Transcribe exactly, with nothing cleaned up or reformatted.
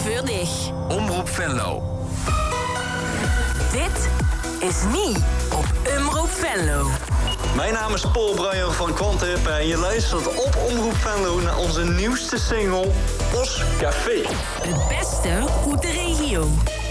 voor dich. Omroep Venlo. Dit is niet op Omroep Venlo. Mijn naam is Paul Bruijer van Quantip en je luistert op Omroep Venlo naar onze nieuwste single, Os Café. Het beste uit de regio.